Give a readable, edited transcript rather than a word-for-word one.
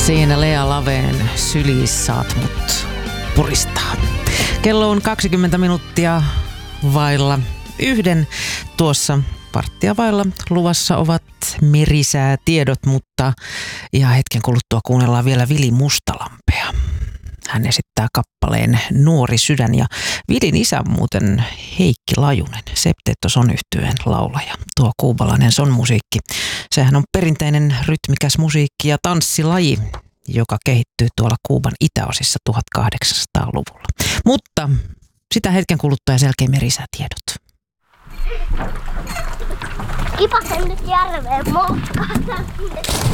Siinä Lea Laveen sylissä saat mut puristaa. Kello on 20 minuuttia vailla yhden. Tuossa varttia vailla luvassa ovat merisäätiedot, mutta ihan hetken kuluttua kuunnellaan vielä Vili Mustalampea. Hän esittää kappaleen Nuori sydän ja Vilin isä muuten Heikki Lajunen, Septeto Son-yhtyeen laulaja. Tuo kuubalainen sonmusiikki, sehän on perinteinen rytmikäs musiikki ja tanssilaji, joka kehittyy tuolla Kuuban itäosissa 1800-luvulla. Mutta sitä hetken kuluttua ja sen jälkeen merisäätiedot. Kipasen nyt järveen moukkaan.